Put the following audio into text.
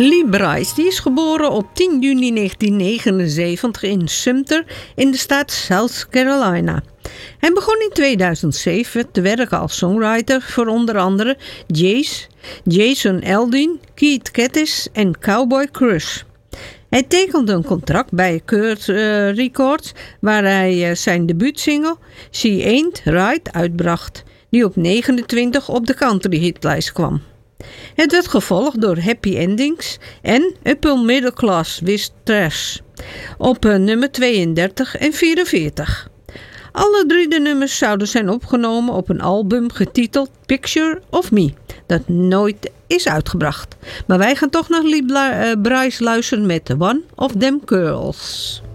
Lee Brice die is geboren op 10 juni 1979 in Sumter in de staat South Carolina. Hij begon in 2007 te werken als songwriter voor onder andere Jace, Jason Aldean, Keith Kattis en Cowboy Crush. Hij tekende een contract bij Kurt Records waar hij zijn debuutsingle She Ain't Right uitbracht, die op 29 op de country hitlijst kwam. Het werd gevolgd door Happy Endings en Upper Middle Class with Trash op nummer 32 en 44. Alle 3 de nummers zouden zijn opgenomen op een album getiteld Picture of Me, dat nooit is uitgebracht. Maar wij gaan toch naar Lee Brice luisteren met One of Them Girls.